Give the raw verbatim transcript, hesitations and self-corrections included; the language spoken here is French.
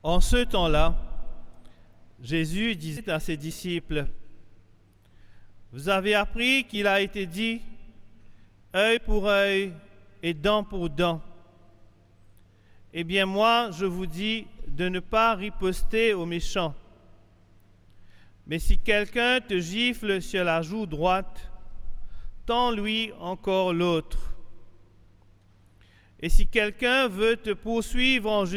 En ce temps-là, Jésus disait à ses disciples, « Vous avez appris qu'il a été dit, œil pour œil et dent pour dent. Eh bien moi, je vous dis de ne pas riposter aux méchants. Mais si quelqu'un te gifle sur la joue droite, tends-lui encore l'autre. Et si quelqu'un veut te poursuivre en justice,